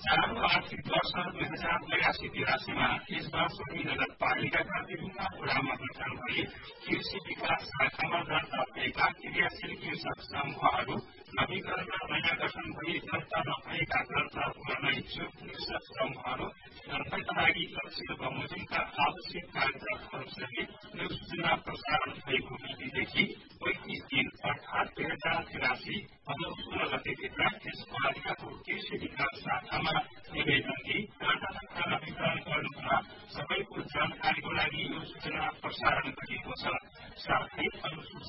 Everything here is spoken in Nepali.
चालू आर्थिक वर्ष 2082-83 में यस वर्ष नगरपालिकाका विभिन्न वडामा गठन भई कृषि विकास शाखामा दर्ता भएका क्रियाशील कृषक समूहहरू नवीकरण र नयाँ गठन भई दर्ता नभएका दर्ता गर्न इच्छुक कृषक समूहहरू दर्ताका लागि तहसील बमोजिमका आवश्यक कागजातहरूसहित यो सूचना प्रसारण भएको मितिदेखि 35 दिन अर्थात् 2083 भदौ 16 गतेभित्र यस पालिकाको